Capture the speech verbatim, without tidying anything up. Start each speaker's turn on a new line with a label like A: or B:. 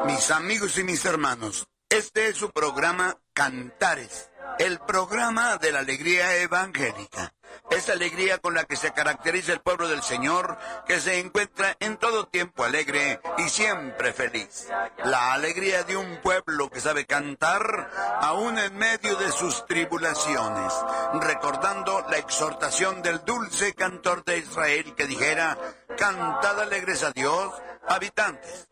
A: Mis amigos y mis hermanos, este es su programa Cantares, el programa de la alegría evangélica. Esa alegría con la que se caracteriza el pueblo del Señor, que se encuentra en todo tiempo alegre y siempre feliz. La alegría de un pueblo que sabe cantar, aún en medio de sus tribulaciones, recordando la exhortación del dulce cantor de Israel que dijera: cantad alegres a Dios, habitantes